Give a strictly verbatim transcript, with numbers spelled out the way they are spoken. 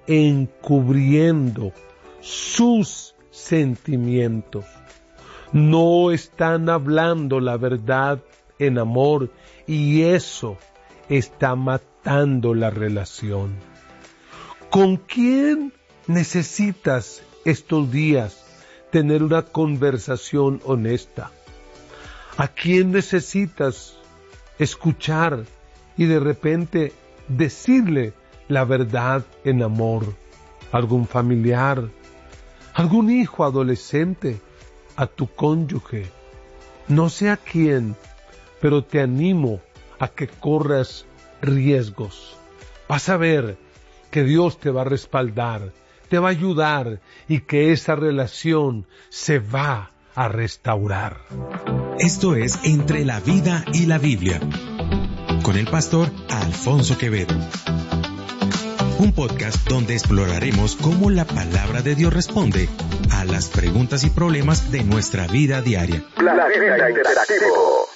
encubriendo sus sentimientos. No están hablando la verdad en amor y eso está matando la relación. ¿Con quién necesitas estos días tener una conversación honesta? ¿A quién necesitas escuchar y de repente decirle la verdad en amor? ¿Algún familiar? ¿Algún hijo adolescente? ¿A tu cónyuge? No sé a quién, pero te animo a que corras riesgos. Vas a ver que Dios te va a respaldar, te va a ayudar y que esa relación se va a restaurar. Esto es Entre la Vida y la Biblia, con el pastor Alfonso Quevedo. Un podcast donde exploraremos cómo la palabra de Dios responde a las preguntas y problemas de nuestra vida diaria. Planeta Interactivo.